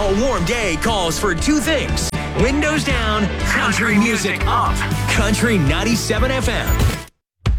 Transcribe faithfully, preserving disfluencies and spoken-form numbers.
A warm day calls for two things. Windows down, country music up. Country ninety-seven F M.